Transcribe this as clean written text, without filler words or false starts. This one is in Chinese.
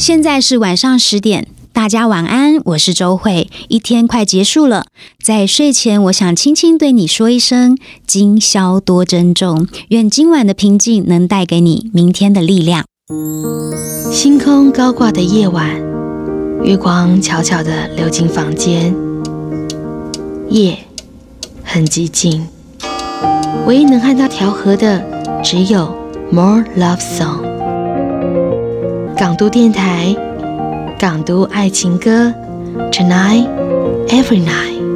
现在是晚上10点，大家晚安，我是周慧。一天快结束了，在睡前我想轻轻对你说一声今宵多珍重，愿今晚的平静能带给你明天的力量。 星空高挂的夜晚，月光悄悄地流进房间，夜很寂静，唯一能和它调和的只有 More Love Song。 港都电台，港都爱情歌 Tonight Every Night。